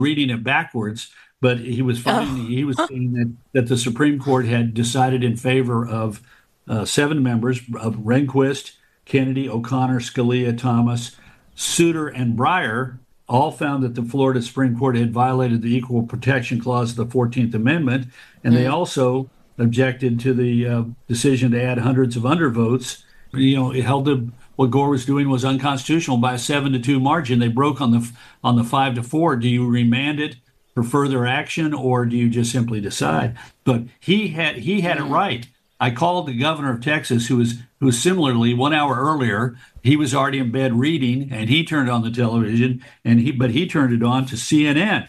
reading it backwards, but Oh, he was saying that the Supreme Court had decided in favor of seven members of Rehnquist, Kennedy, O'Connor, Scalia, Thomas, Souter, and Breyer all found that the Florida Supreme Court had violated the Equal Protection Clause of the 14th Amendment, and they mm, also objected to the decision to add hundreds of undervotes. It held what Gore was doing was unconstitutional by a 7-2 margin. They broke on the 5-4. Do you remand it for further action, or do you just simply decide? But he had it mm. right. I called the governor of Texas, who was similarly 1 hour earlier. He was already in bed reading, and he turned on the television, but he turned it on to CNN,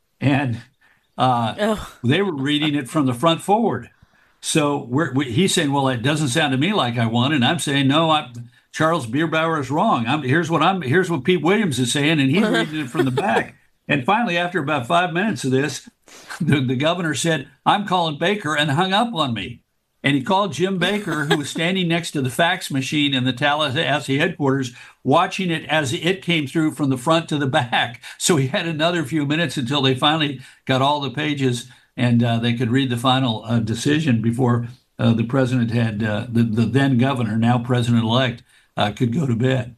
and uh, Oh, they were reading it from the front forward. So he's saying, "Well, it doesn't sound to me like I won," and I'm saying, "No, Charles Bierbauer is wrong. Here's what Pete Williams is saying, and he's reading it from the back." And finally, after about 5 minutes of this, the governor said, "I'm calling Baker," and hung up on me. And he called Jim Baker, who was standing next to the fax machine in the Tallahassee headquarters, watching it as it came through from the front to the back. So he had another few minutes until they finally got all the pages and they could read the final decision before the president had, the then governor, now president elect, could go to bed.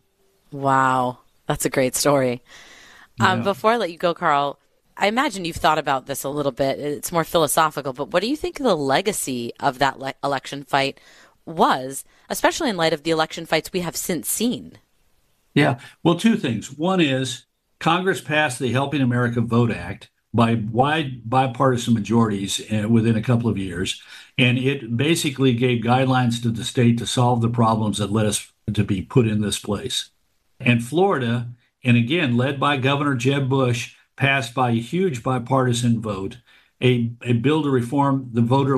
wow. That's a great story. Yeah. Before I let you go, Carl, I imagine you've thought about this a little bit. It's more philosophical, but what do you think the legacy of that election fight was, especially in light of the election fights we have since seen? Yeah. Well, two things. One is Congress passed the Helping America Vote Act by wide bipartisan majorities within a couple of years. And it basically gave guidelines to the state to solve the problems that led us to be put in this place. And Florida, and again, led by Governor Jeb Bush, passed by a huge bipartisan vote a bill to reform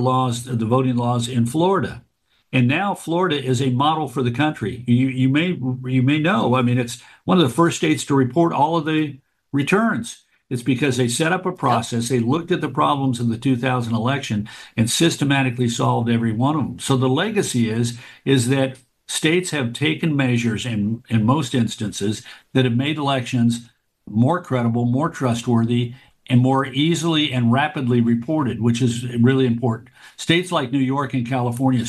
the voting laws in Florida. And now Florida is a model for the country. You may know. I mean, it's one of the first states to report all of the returns. It's because they set up a Yep. process. They looked at the problems in the 2000 election and systematically solved every one of them. So the legacy is that states have taken measures in most instances that have made elections more credible, more trustworthy, and more easily and rapidly reported, which is really important. States like New York and California